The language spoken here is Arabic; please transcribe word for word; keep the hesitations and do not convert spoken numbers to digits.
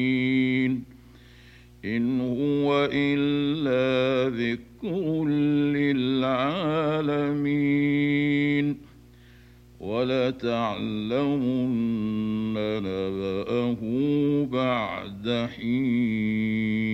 إن هو إلا ذكر للعالمين ولتعلمن نبأه بعد حين